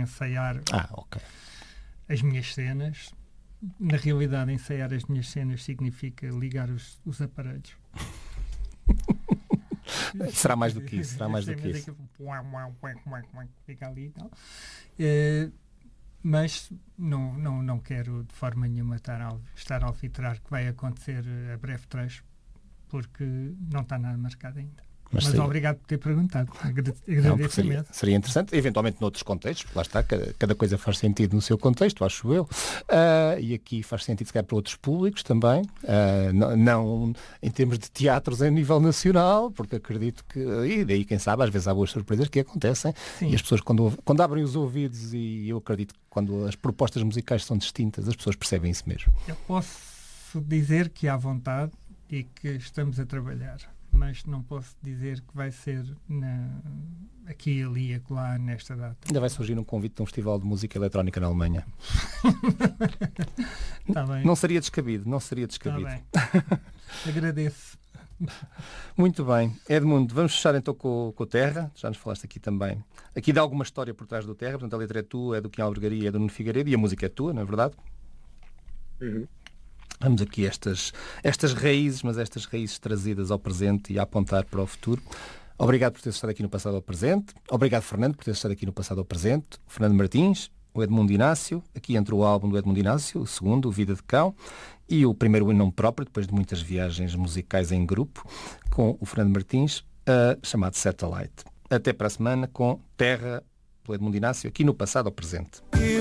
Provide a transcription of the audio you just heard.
ensaiar Ok. as minhas cenas. Na realidade, ensaiar as minhas cenas significa ligar os aparelhos. Será mais do que isso. Fica ali e tal. Mas não quero de forma nenhuma estar a alfitrar que vai acontecer a breve trecho, porque não está nada marcado ainda. Mas obrigado por ter perguntado. Agradeço imenso. Seria interessante, eventualmente noutros contextos, lá está, cada coisa faz sentido no seu contexto, acho eu, e aqui faz sentido se calhar para outros públicos também, não em termos de teatros a nível nacional, porque acredito que, e daí quem sabe, às vezes há boas surpresas que acontecem. Sim. E as pessoas quando abrem os ouvidos, e eu acredito que quando as propostas musicais são distintas, as pessoas percebem isso mesmo. Eu posso dizer que há vontade e que estamos a trabalhar, mas não posso dizer que vai ser aqui, ali, acolá, nesta data. Ainda vai surgir um convite de um festival de música eletrónica na Alemanha. Tá bem. Não seria descabido. Tá bem. Agradeço. Muito bem. Edmundo, vamos fechar então com o Terra. Já nos falaste aqui também. Aqui dá alguma história por trás do Terra. Portanto, a letra é tua, é do Kim Albergaria, é do Nuno Figueiredo, e a música é tua, não é verdade? Uhum. Vamos aqui estas raízes, mas estas raízes trazidas ao presente e a apontar para o futuro. Obrigado por ter estado aqui no Passado ao Presente. Obrigado, Fernando, por ter estado aqui no Passado ao Presente. O Fernando Martins, o Edmundo Inácio. Aqui entra o álbum do Edmundo Inácio, o segundo, o Vida de Cão. E o primeiro em nome próprio, depois de muitas viagens musicais em grupo, com o Fernando Martins, chamado Satellite. Até para a semana com Terra, pelo Edmundo Inácio, aqui no Passado ao Presente.